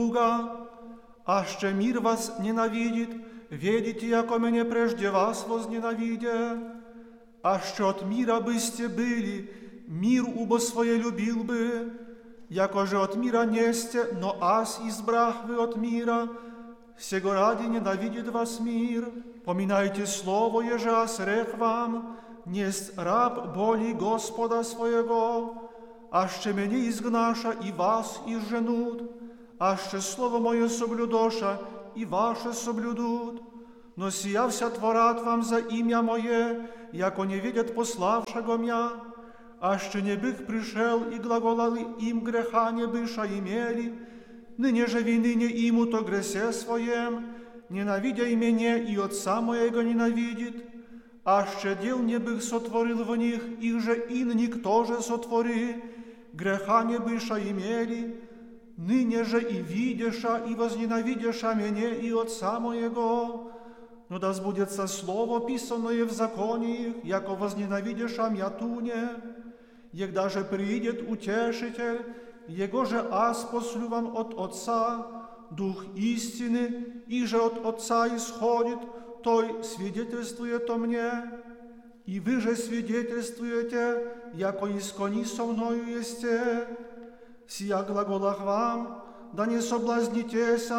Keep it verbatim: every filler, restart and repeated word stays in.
друга. Аще мир вас ненавидит, ведите, яко мене прежде вас возненавидя. Аще от мира бысте были, мир убо свое любил бы, яко же от мира несте, но аз избрах вы от мира, сего ради ненавидит вас мир. Поминайте слово, еже аз рех вам, несть раб боли Господа своего, аще мене изгнаша и вас изженут, аще слово мое соблюдоша и ваше соблюдут. Но сия вся творат вам за имя мое, яко не видят пославшего мя, аще не бых пришел и глаголали им греха не быша имели, ныне же вины не иму то гресе своем, ненавидя и меня, и Отца моего ненавидит, аще дел не бых сотворил в них, их же ин никто же сотвори, греха не быша имели, ныне же и видеша, и возненавидеша меня и Отца моего. Но да сбудется слово, писанное в законе их, яко возненавидеша мя туне, егда же придет утешитель, его же аз послю вам от Отца, Дух истины, и же от Отца исходит, той свидетельствует о мне. И вы же свидетельствуете, яко искони со мною есте. Сия глаголах вам, да не соблазнитесь,